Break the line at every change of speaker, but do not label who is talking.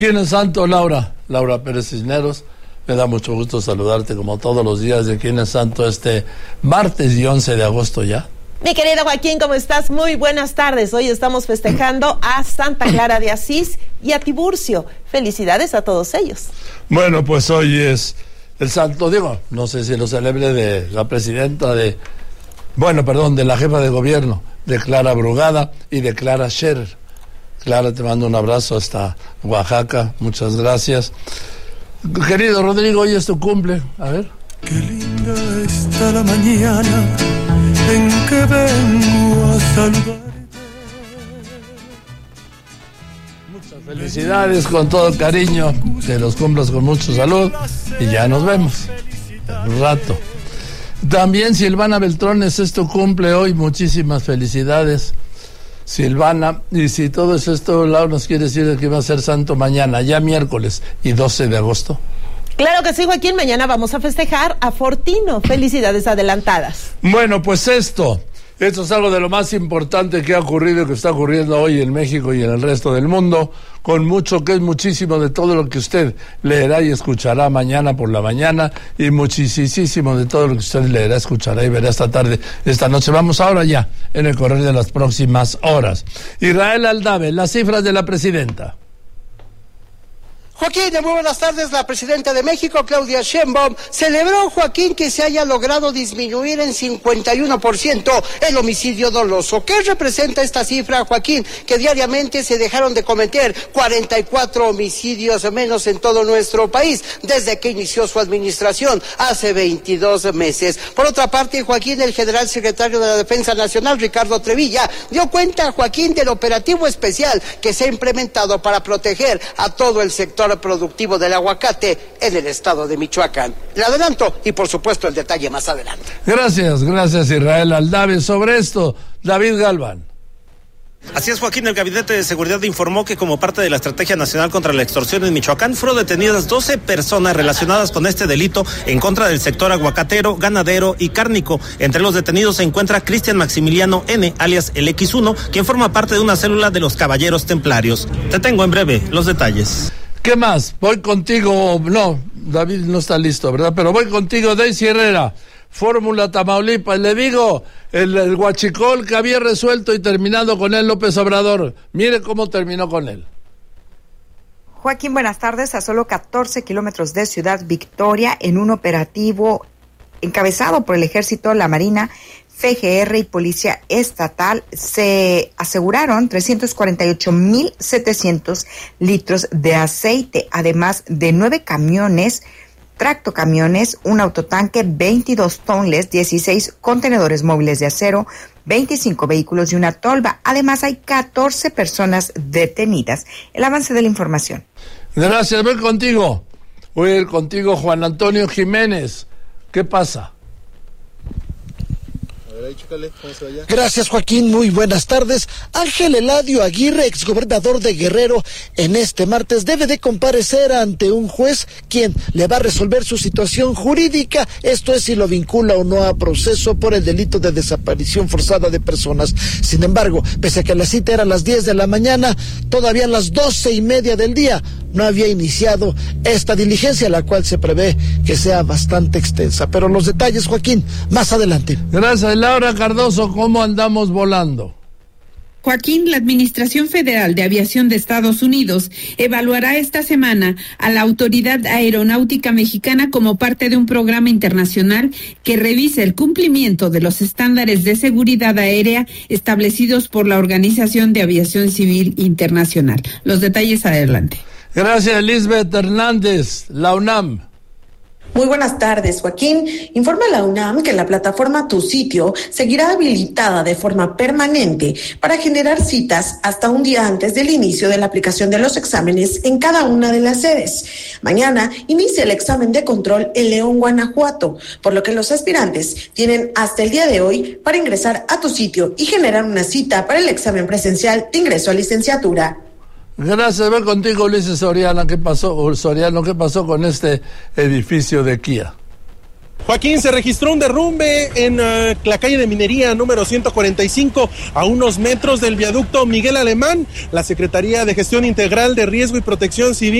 ¿Quién es santo? Laura Pérez Cisneros. Me da mucho gusto saludarte como todos los días de quién es santo este martes y 11 de agosto ya.
Mi querido Joaquín, ¿cómo estás? Muy buenas tardes. Hoy estamos festejando a Santa Clara de Asís y a Tiburcio. Felicidades a todos ellos.
Bueno, pues hoy es el santo, no sé si lo celebre de la presidenta de la jefa de gobierno, de Clara Brugada y de Clara Scherer. Clara, te mando un abrazo hasta Oaxaca, muchas gracias. Querido Rodrigo, hoy es tu cumple, a ver.
Qué linda está la mañana en que vengo a saludarte.
Muchas felicidades, con todo el cariño, que los cumplas con mucha salud y ya nos vemos en un rato. También Silvana Beltrones, es tu cumple hoy, muchísimas felicidades. Silvana, y si todo esto, Laura, nos quiere decir que va a ser santo mañana, ya miércoles y 12 de agosto.
Claro que sí, Joaquín, mañana vamos a festejar a Fortino. Felicidades adelantadas.
Bueno, pues esto es algo de lo más importante que ha ocurrido y que está ocurriendo hoy en México y en el resto del mundo, con mucho que es muchísimo de todo lo que usted leerá y escuchará mañana por la mañana, y muchísimo de todo lo que usted leerá, escuchará y verá esta tarde, esta noche. Vamos ahora ya en el correr de las próximas horas. Israel Aldave, las cifras de la presidenta.
Joaquín, muy buenas tardes. La presidenta de México, Claudia Sheinbaum, celebró, Joaquín, que se haya logrado disminuir en 51% el homicidio doloso. ¿Qué representa esta cifra, Joaquín? Que diariamente se dejaron de cometer 44 homicidios menos en todo nuestro país desde que inició su administración hace 22 meses. Por otra parte, Joaquín, el general secretario de la Defensa Nacional, Ricardo Trevilla, dio cuenta, Joaquín, del operativo especial que se ha implementado para proteger a todo el sector productivo del aguacate en el estado de Michoacán. Le adelanto y por supuesto el detalle más adelante.
Gracias Israel Aldave. Sobre esto, David Galván.
Así es, Joaquín, el Gabinete de Seguridad informó que como parte de la Estrategia Nacional contra la Extorsión en Michoacán fueron detenidas 12 personas relacionadas con este delito en contra del sector aguacatero, ganadero y cárnico. Entre los detenidos se encuentra Cristian Maximiliano N., alias el X1, quien forma parte de una célula de los Caballeros Templarios. Te tengo en breve los detalles.
¿Qué más? Voy contigo. No, David no está listo, ¿verdad? Pero voy contigo, Daisy Herrera. Fórmula Tamaulipas. Le digo, el huachicol que había resuelto y terminado con él López Obrador. Mire cómo terminó con él.
Joaquín, buenas tardes. A solo 14 kilómetros de Ciudad Victoria, en un operativo encabezado por el Ejército, la Marina, FGR y Policía Estatal, se aseguraron 348,700 litros de aceite, además de 9 camiones, tractocamiones, un autotanque, 22 tonles, 16 contenedores móviles de acero, 25 vehículos y una tolva. Además, hay 14 personas detenidas. El avance de la información.
Gracias, voy contigo. Voy a ir contigo, Juan Antonio Jiménez. ¿Qué pasa?
Gracias, Joaquín, muy buenas tardes. Ángel Eladio Aguirre, exgobernador de Guerrero, en este martes debe de comparecer ante un juez quien le va a resolver su situación jurídica, esto es si lo vincula o no a proceso por el delito de desaparición forzada de personas. Sin embargo, pese a que la cita era a las 10 de la mañana, todavía a las 12:30 del día no había iniciado esta diligencia, la cual se prevé que sea bastante extensa. Pero los detalles, Joaquín, más adelante.
Gracias, Laura Cardoso. ¿Cómo andamos volando?
Joaquín, la Administración Federal de Aviación de Estados Unidos evaluará esta semana a la Autoridad Aeronáutica Mexicana como parte de un programa internacional que revisa el cumplimiento de los estándares de seguridad aérea establecidos por la Organización de Aviación Civil Internacional. Los detalles adelante.
Gracias, Lisbeth Hernández, la UNAM.
Muy buenas tardes, Joaquín. Informa la UNAM que la plataforma Tu Sitio seguirá habilitada de forma permanente para generar citas hasta un día antes del inicio de la aplicación de los exámenes en cada una de las sedes. Mañana inicia el examen de control en León, Guanajuato, por lo que los aspirantes tienen hasta el día de hoy para ingresar a Tu Sitio y generar una cita para el examen presencial de ingreso a licenciatura.
Gracias, voy contigo, Ulises Soriano. ¿Qué pasó con este edificio de Kia?
Joaquín, se registró un derrumbe en la calle de Minería número 145, a unos metros del viaducto Miguel Alemán. La Secretaría de Gestión Integral de Riesgo y Protección Civil